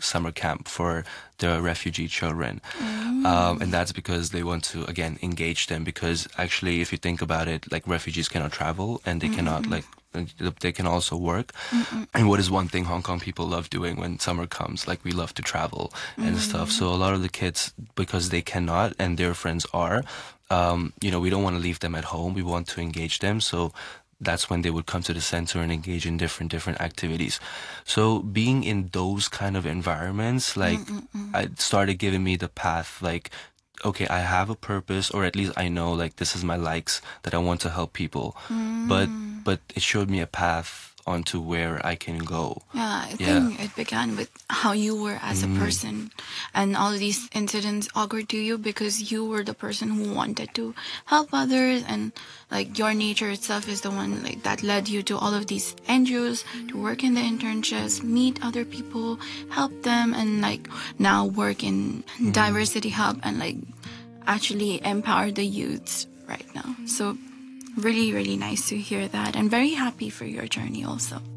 summer camp for the refugee children. And that's because they want to, again, engage them, because actually, if you think about it, like refugees cannot travel and they cannot like they can also work. And what is one thing Hong Kong people love doing when summer comes? Like we love to travel and stuff. So a lot of the kids, because they cannot and their friends are, we don't want to leave them at home. We want to engage them. So that's when they would come to the center and engage in different activities. So being in those kind of environments, like it started giving me the path, like, okay, I have a purpose, or at least I know like this is my likes, that I want to help people. But but it showed me a path onto where I can go. Yeah, I Yeah. think it began with how you were as a person, and all of these incidents occurred to you because you were the person who wanted to help others, and like your nature itself is the one like that led you to all of these NGOs, to work in the internships, meet other people, help them, and like now work in diversity hub and like actually empower the youths right now. So really, really nice to hear that, and very happy for your journey also.